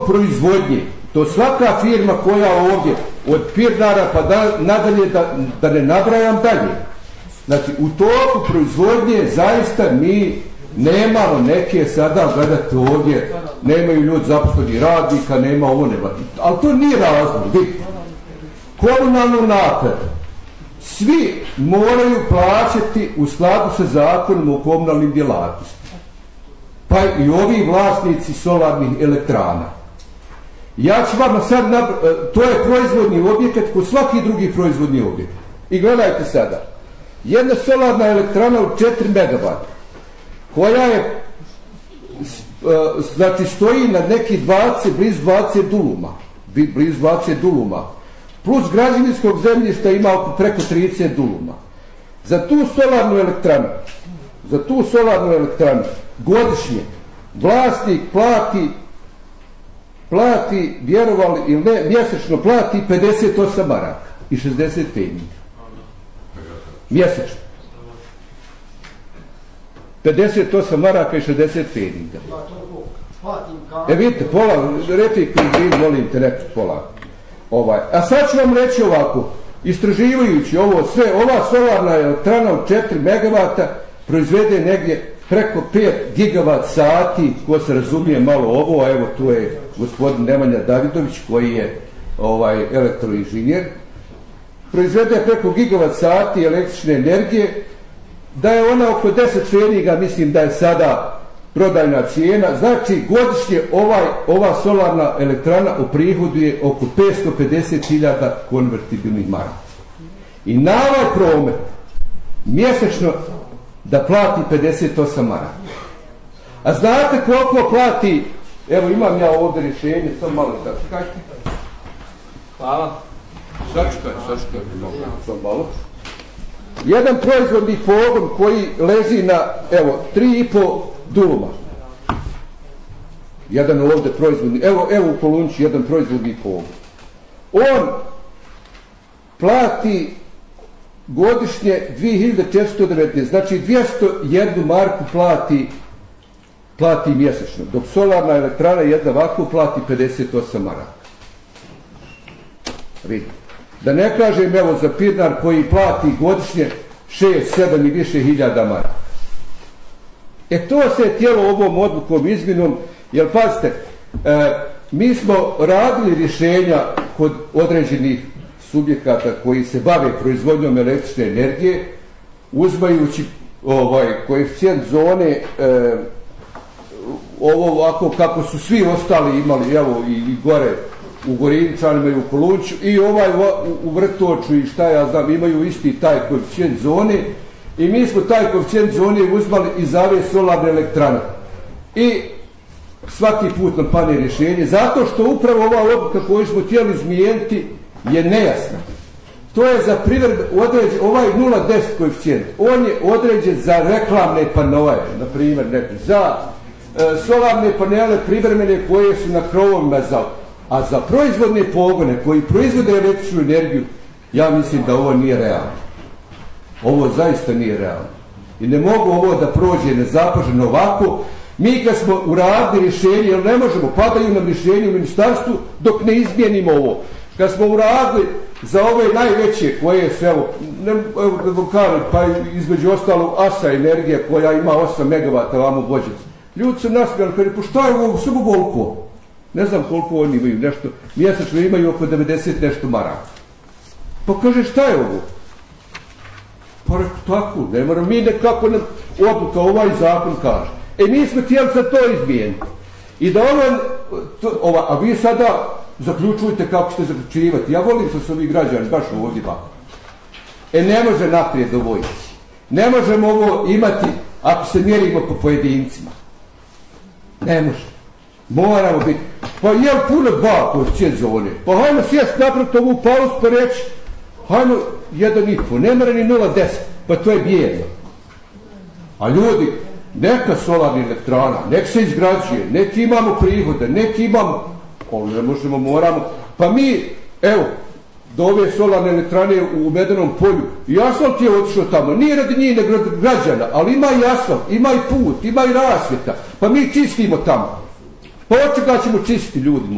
proizvodnje, to svaka firma koja ovdje, od Pirnara pa nadalje, da ne nabrajam dalje. Znači, u toku proizvodnje zaista mi nemamo neke, sada gledate ovdje, nemaju ljudi zaposleni radnika, nema ovo, nema. Ali to nije razlog, vidite. Komunalnu naknadu svi moraju plaćati u skladu sa zakonom o komunalnim djelatnostima. Pa i ovi vlasnici solarnih elektrana. Ja ću vam sad, to je proizvodni objekat ko svaki drugi proizvodni objekat. I gledajte sada, jedna solarna elektrana u 4 MW, koja je, znači stoji na neki blizu 20 duluma, plus građevinskog zemljišta ima preko 30 duluma. Za tu solarnu elektranu godišnje vlasnik plati, vjerovali ili ne, mjesečno plati 58 maraka i 60 pfenninga. Mjesečno. 58 maraka i 60 pfenninga. Vidite, pola, replika, molim te, rekli pola. A sad ću vam reći ovako, istraživajući ovo sve, ova solarna elektrana od 4 MW proizvede negdje preko 5 gigavat sati, ko se razumije malo ovo, a evo tu je gospodin Nemanja Davidović koji je elektroinženjer, proizvede preko gigavat sati električne energije, da je ona oko 10 pfenninga, mislim da je sada prodajna cijena, znači godišnje ova solarna elektrana uprihoduje oko 550.000 konvertibilnih maraka. I na ovaj promet mjesečno da plati 58 maraka. A znate koliko plati, evo imam ja ovdje rješenje, samo malo sačekajte. Hvala. Sačekajte, samo malo. Jedan proizvodni pogon koji leži na, evo, 3,5 duluma. Jedan ovdje proizvodni, evo u Kolunči jedan proizvodni pogon. On plati godišnje 2419, znači 201 marku plati mjesečno, dok solarna elektrana jedna ovako plati 58 maraka. Vidite. Da ne kažem, evo, za Pirnar koji plati godišnje 6, 7 i više hiljada maraka. To se je tijelo ovom odlukom, izmjenom, jer pazite, mi smo radili rješenja kod određenih subjekata koji se bave proizvodnjom električne energije, uzmajući koeficijent zone, ovo ovako kako su svi ostali imali, evo i gore u Gorinčanima i u Kolunču, i u Vrtoču i šta ja znam, imaju isti taj koeficijent zone, i mi smo taj koeficijent zone uzmali i za ove solarne elektrane. I svaki put nam pane rješenje, zato što upravo ova odluka koju smo htjeli izmijeniti je nejasna. To je za ovaj 0,10 koeficijent, on je određen za reklamne panoje, na primjer, za solarne panele privremene koje su na krovovima, a za proizvodne pogone koji proizvode električnu energiju, ja mislim da ovo nije realno. Ovo zaista nije realno. I ne mogu ovo da prođe nezapaženo ovako. Mi kad smo uradili rješenje, jer ne možemo, padaju nam rješenje u ministarstvu dok ne izmijenimo ovo. Kad smo uradili za ove najveće koje se, evo pa između ostalo ASA energija koja ima 8 MW vamo Bođac. Ljudi su nasmijali, kaže, pa šta je ovo, samo koliko? Ne znam koliko oni imaju, nešto, mjesečno imaju oko 90 nešto maraka. Pa kaže, šta je ovo? Pa rekao, tako, ne moram mi nekako odluka, ovaj zakon kaže. Mi smo htjeli sad to izmijeniti. I da a vi sada zaključujte kako ćete zaključivati. Ja volim sa ovih građana, baš ovdje ovako. Ne može naprijed ovo ići. Ne možemo ovo imati ako se mjerimo po pojedincima. Ne može. Moramo biti. Pa je li puno 2 koeficijent zone? Pa hajmo sjest napraviti ovu pauzu pa reći hajmo 1,5, ne mora ni 0,10, pa to je bijedno. A ljudi, neka solarna elektrana, nek se izgrađuje, neki imamo prihode, neki imamo, ali ne možemo, moramo. Pa mi, evo, do ove solarne elektrane u Medenom polju, i asfalt je otišao tamo, nije radi njih nego građana, ali ima i asfalt, ima i put, ima i rasvjeta, pa mi čistimo tamo. Pa od čega ćemo čistiti, ljudi?